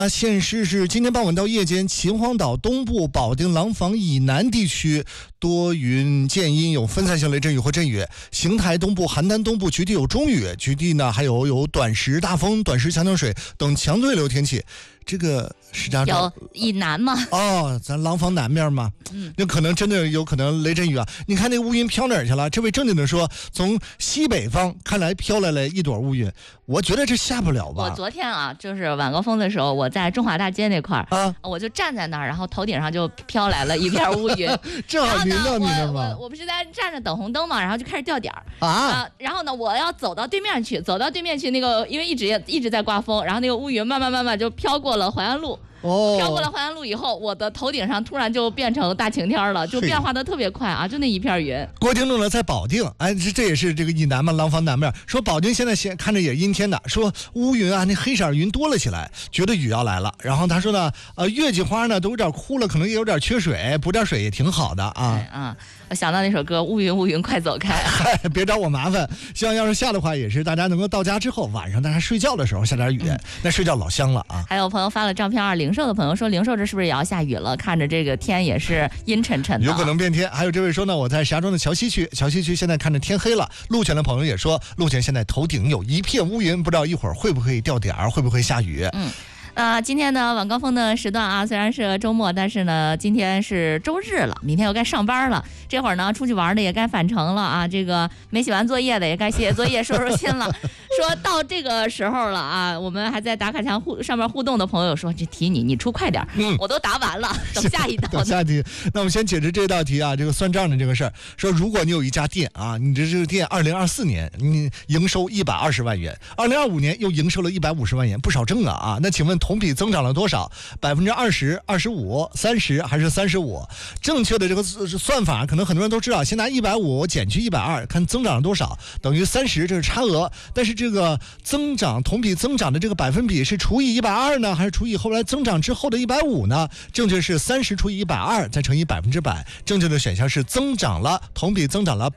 现时是今天傍晚到夜间，秦皇岛东部、保定廊坊以南地区多云见阴，有分散性雷阵雨或阵雨。邢台东部、邯郸东部局地有中雨，局地呢还有短时大风、短时强降水等强对流天气。这个石家庄有以南吗？ 咱廊坊南面嘛，那可能真的有可能雷阵雨啊！你看那乌云飘哪儿去了？这位正经的说，从西北方看来飘来了一朵乌云，我觉得这下不了吧？ 我昨天啊，就是晚高峰的时候，我在中华大街那块儿啊， 我就站在那儿，然后头顶上就飘来了一片乌云， 正好淋到你那吗？ 我不是在站着等红灯嘛，然后就开始掉点儿然后呢，我要走到对面去，那个因为一直在刮风，然后那个乌云慢慢就飘过了淮安路。飘过了淮安路以后，我的头顶上突然就变成大晴天了，就变化的特别快啊，就那一片云。 郭听众呢在保定，这也是这个以南嘛，廊坊南面，说保定现在看着也阴天的，说乌云啊，那黑色云多了起来，觉得雨要来了。然后他说呢，月季花呢都有点枯了，可能也有点缺水，补点水也挺好的啊。 我想到那首歌《乌云乌云快走开》 别找我麻烦。希望要是下的话，也是大家能够到家之后，晚上大家睡觉的时候下点雨，那睡觉老香了啊。 还有朋友发了照片，零售的朋友说零售这是不是也要下雨了？看着这个天也是阴沉沉的， 有可能变天。还有这位说呢，我在石家庄的桥西区现在看着天黑了。陆泉的朋友也说，陆泉现在头顶有一片乌云，不知道一会儿会不会掉点儿，会不会下雨。 今天的晚高峰的时段啊，虽然是周末，但是呢，今天是周日了，明天又该上班了。这会儿呢，出去玩的也该返程了啊，这个没写完作业的也该写写作业、收收心了。说到这个时候了啊，我们还在打卡墙上面互动的朋友说，这题你出快点，我都答完了，等下一道。 等下题，那我们先解释这道题啊，这个算账的这个事儿。说如果你有一家店啊，你这个店2024年你营收120万元，2025年又营收了150万元，不少挣啊！那请问同比增长了多少？20%、25%、30%还是35%？正确的这个算法可能很多人都知道，先拿150减去120，看增长了多少，等于30，这是差额。但是这个同比增长的这个百分比是除以120呢，还是除以后来增长之后的150呢？正确是30除以120再乘以100%。正确的选项是同比增长了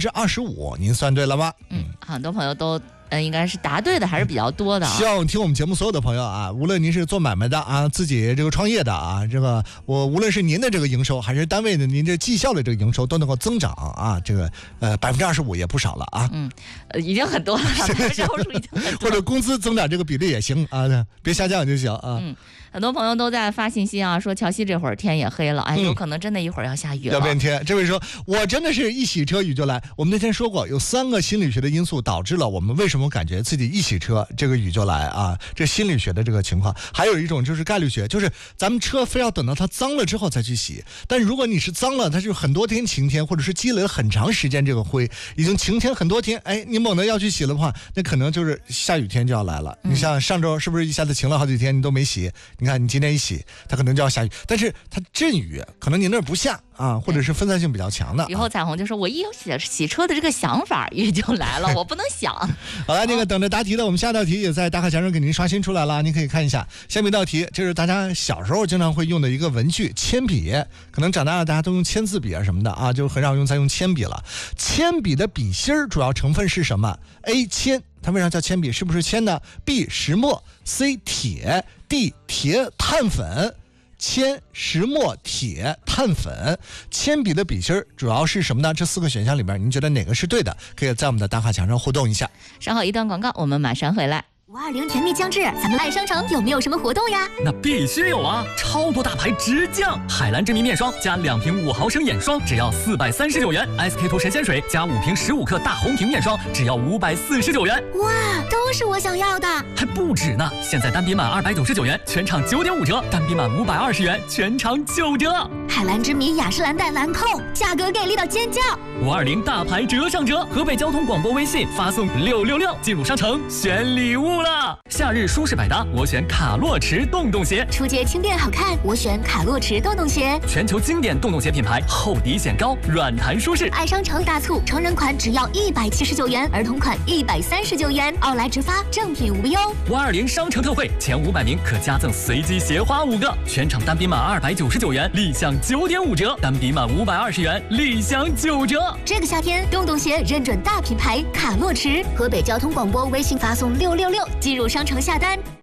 25%。您算对了吗？ 很多朋友都应该是答对的，还是比较多的。 希望听我们节目所有的朋友啊，无论您是做买卖的啊，自己这个创业的啊，这个无论是您的这个营收，还是单位的您这绩效的这个营收都能够增长啊，这个25%也不少了啊。 已经很多了，25%已经很多了。 或者工资增长这个比例也行啊，别下降就行啊。 很多朋友都在发信息啊，说桥西这会儿天也黑了，有可能真的一会儿要下雨了， 要变天。这位说，我真的是一洗车雨就来。我们那天说过，有3个心理学的因素导致了我们为什么感觉自己一洗车这个雨就来啊？这心理学的这个情况。还有一种就是概率学，就是咱们车非要等到它脏了之后再去洗，但如果你是脏了，它就很多天晴天，或者是积累了很长时间这个灰，已经晴天很多天，你猛地要去洗的话，那可能就是下雨天就要来了。你像上周是不是一下子晴了好几天你都没洗？你看你今天一洗，它可能就要下雨，但是它阵雨可能你那儿不下啊，或者是分散性比较强的。 以后彩虹就说，我一有洗车的这个想法，雨就来了，我不能想。 好了，等着答题的，我们下道题也在打卡墙上给您刷新出来了，您可以看一下。下面一道题，这是大家小时候经常会用的一个文具，铅笔。可能长大了大家都用签字笔啊什么的啊，就很少再用铅笔了。铅笔的笔芯主要成分是什么 ？A 铅。它为啥叫铅笔？是不是铅呢 ？B 石墨 ，C 铁 ，D 铁碳粉。铅、石墨、铁、碳粉，铅笔的笔芯主要是什么呢？这4个选项里边，您觉得哪个是对的？可以在我们的打卡墙上互动一下。 稍后一段广告，我们马上回来。 520甜蜜将至，咱们爱商城有没有什么活动呀？ 那必须有啊！超多大牌直降，海蓝之谜面霜加2瓶5毫升眼霜，只要439元；SK two 神仙水加5瓶15克大红瓶面霜，只要549元。 哇，都是我想要的！ 还不止呢！现在单笔满299元，全场9.5折；单笔满520元，全场9折。 海蓝之谜雅诗兰黛兰蔻，价格给力到尖叫 ！520大牌折上折，河北交通广播微信发送666进入商城选礼物了。夏日舒适百搭，我选卡洛驰洞洞鞋； 出街轻便好看，我选卡洛驰洞洞鞋。 全球经典洞洞鞋品牌，厚底显高，软弹舒适。 爱商城大促，成人款只要179元，儿童款139元，奥莱直发，正品无忧。 520商城特惠，前500名可加赠随机鞋花5个，全场单笔满299元，立享9.5折；单笔满520元，立享9折。 这个夏天，洞洞鞋认准大品牌卡洛驰，河北交通广播微信发送666。进入商城下单，